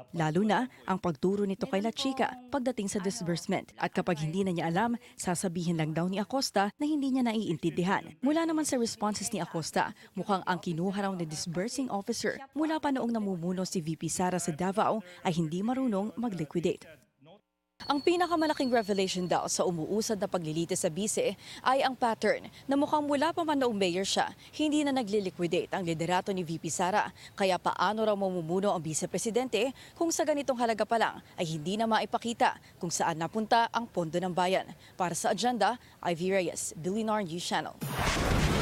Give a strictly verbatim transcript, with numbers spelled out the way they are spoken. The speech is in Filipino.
Lalo na ang pagturo nito kay La Chica pagdating sa disbursement. At kapag hindi na niya alam, sasabihin lang daw ni Acosta na hindi niya naiintindihan. Mula naman sa responses ni Acosta, mukhang ang kinuha raw na disbursing officer mula pa noong namumuno si V P Sara sa Davao ay hindi marunong mag-liquidate. Ang pinakamalaking revelation daw sa umuusad na paglilitis sa bise ay ang pattern na mukhang mula pa man noong mayor siya, hindi na nagli-liquidate ang liderato ni V P Sara. Kaya paano raw mamumuno ang vice-presidente kung sa ganitong halaga pa lang ay hindi na maipakita kung saan napunta ang pondo ng bayan. Para sa agenda, Ivy Reyes, Bilinar News Channel.